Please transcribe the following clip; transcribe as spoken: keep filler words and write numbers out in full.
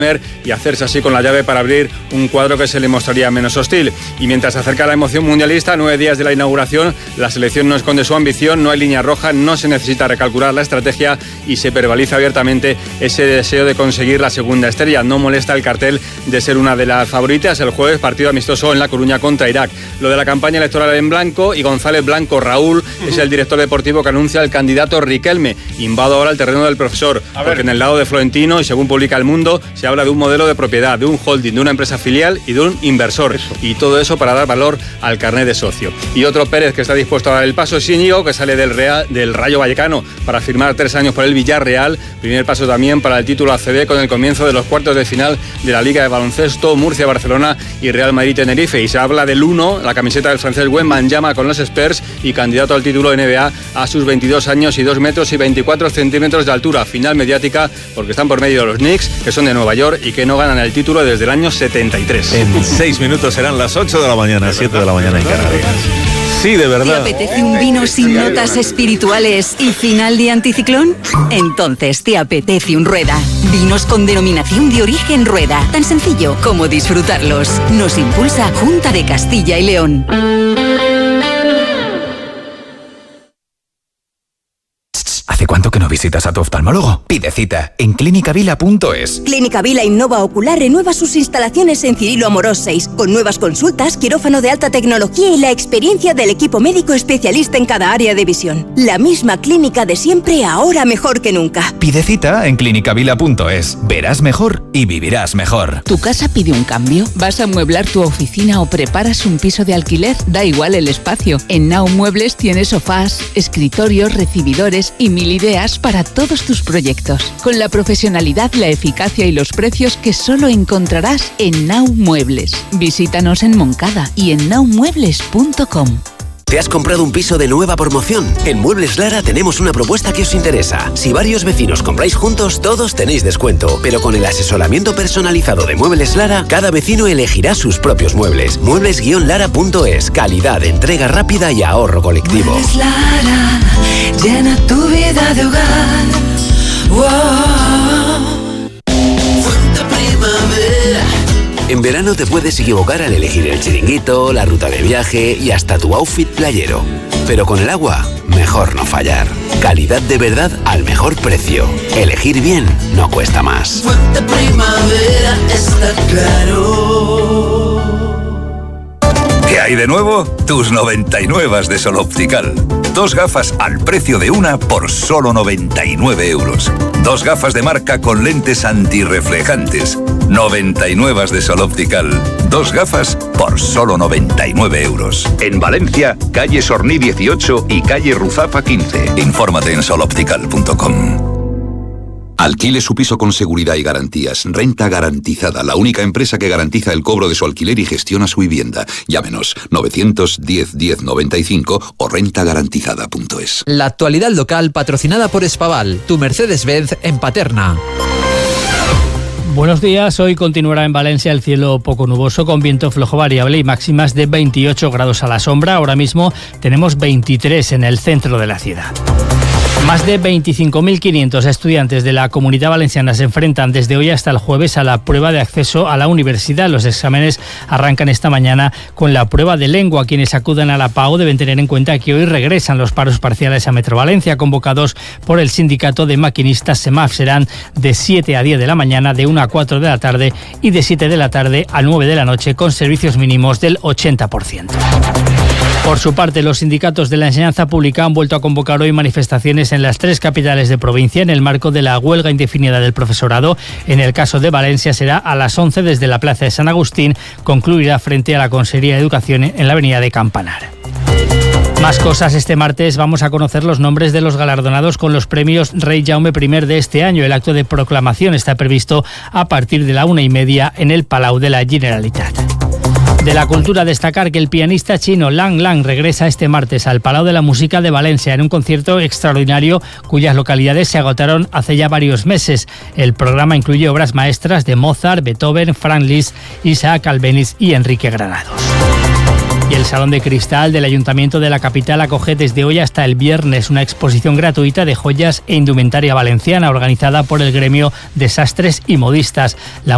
y hacerse así con la llave para abrir un cuadro que se le mostraría menos hostil. Y mientras se acerca la emoción mundialista, nueve días de la inauguración, la selección no esconde su ambición, no hay línea roja, no se necesita recalcular la estrategia y se verbaliza abiertamente ese deseo de conseguir la segunda estrella. No molesta el cartel de ser una de las favoritas. El jueves, partido amistoso en La Coruña contra Irak. Lo de la campaña electoral en blanco, y González Blanco Raúl uh-huh. es el director deportivo que anuncia el candidato Riquelme. Invado ahora el terreno del profesor, porque en el lado de Florentino, y según publica El Mundo, se habla de un modelo de propiedad, de un holding, de una empresa filial y de un inversor. Eso. Y todo eso para dar valor al carnet de socio. Y otro Pérez que está dispuesto a dar el paso es Íñigo, que sale del, Real, del Rayo Vallecano para firmar tres años por el Villarreal. Primer paso también para el título A C B con el comienzo de los cuartos de final de la Liga de Baloncesto, Murcia-Barcelona y Real Madrid-Tenerife. Y se habla del uno, la camiseta del francés Wembanyama con los Spurs y candidato al título N B A a sus veintidós años y dos metros y veinticuatro centímetros de altura. Final mediática porque están por medio de los Knicks, que son de Nueva York y que no ganan el título desde el año setenta y tres. En seis minutos serán las ocho de la mañana, siete de la mañana en Canarias. Sí, de verdad. ¿Te apetece un vino sin notas espirituales y final de anticiclón? Entonces te apetece un Rueda. Vinos con denominación de origen Rueda. Tan sencillo como disfrutarlos. Nos impulsa Junta de Castilla y León. ¿Hace cuánto que no visitas a tu oftalmólogo? Pide cita en clínica vila punto es. Clínica Vila Innova Ocular renueva sus instalaciones en Cirilo Amorós seis, con nuevas consultas, quirófano de alta tecnología y la experiencia del equipo médico especialista en cada área de visión. La misma clínica de siempre, ahora mejor que nunca. Pide cita en clínica vila punto es. Verás mejor y vivirás mejor. ¿Tu casa pide un cambio? ¿Vas a amueblar tu oficina o preparas un piso de alquiler? Da igual el espacio. En Now Muebles tienes sofás, escritorios, recibidores y mil ideas para todos tus proyectos, con la profesionalidad, la eficacia y los precios que solo encontrarás en Now Muebles. Visítanos en Moncada y en now muebles punto com. ¿Te has comprado un piso de nueva promoción? En Muebles Lara tenemos una propuesta que os interesa. Si varios vecinos compráis juntos, todos tenéis descuento. Pero con el asesoramiento personalizado de Muebles Lara, cada vecino elegirá sus propios muebles. muebles guion lara punto es. Calidad, entrega rápida y ahorro colectivo. Muebles Lara, llena tu vida de hogar. Wow. Fuente Primavera. En verano te puedes equivocar al elegir el chiringuito, la ruta de viaje y hasta tu outfit playero. Pero con el agua, mejor no fallar. Calidad de verdad al mejor precio. Elegir bien no cuesta más. Fuente Primavera está claro. ¿Qué hay de nuevo? Tus noventa y nueve de Sol Optical. Dos gafas al precio de una por solo noventa y nueve euros. Dos gafas de marca con lentes antirreflejantes. noventa y nueve de Sol Optical. Dos gafas por solo noventa y nueve euros. En Valencia, calle Sorní dieciocho y calle Ruzafa quince. Infórmate en sol optical punto com. Alquile su piso con seguridad y garantías. Renta Garantizada, la única empresa que garantiza el cobro de su alquiler y gestiona su vivienda. Llámenos novecientos diez diez noventa y cinco o renta garantizada punto es. La actualidad local patrocinada por Espaval, tu Mercedes-Benz en Paterna. Buenos días, hoy continuará en Valencia el cielo poco nuboso con viento flojo variable y máximas de veintiocho grados a la sombra. Ahora mismo tenemos veintitrés en el centro de la ciudad. Más de veinticinco mil quinientos estudiantes de la Comunidad Valenciana se enfrentan desde hoy hasta el jueves a la prueba de acceso a la universidad. Los exámenes arrancan esta mañana con la prueba de lengua. Quienes acudan a la PAU deben tener en cuenta que hoy regresan los paros parciales a Metro Valencia, convocados por el sindicato de maquinistas SEMAF. Serán de siete a diez de la mañana, de una a cuatro de la tarde y de siete de la tarde a nueve de la noche, con servicios mínimos del ochenta por ciento. Por su parte, los sindicatos de la enseñanza pública han vuelto a convocar hoy manifestaciones en las tres capitales de provincia en el marco de la huelga indefinida del profesorado. En el caso de Valencia será a las once desde la Plaza de San Agustín, concluirá frente a la Consejería de Educación en la avenida de Campanar. Más cosas. Este martes vamos a conocer los nombres de los galardonados con los premios Rey Jaume primero de este año. El acto de proclamación está previsto a partir de la una y media en el Palau de la Generalitat. De la cultura, destacar que el pianista chino Lang Lang regresa este martes al Palau de la Música de Valencia en un concierto extraordinario cuyas localidades se agotaron hace ya varios meses. El programa incluye obras maestras de Mozart, Beethoven, Franz Liszt, Isaac Albéniz y Enrique Granados. Y el Salón de Cristal del Ayuntamiento de la capital acoge desde hoy hasta el viernes una exposición gratuita de joyas e indumentaria valenciana organizada por el gremio de sastres y modistas. La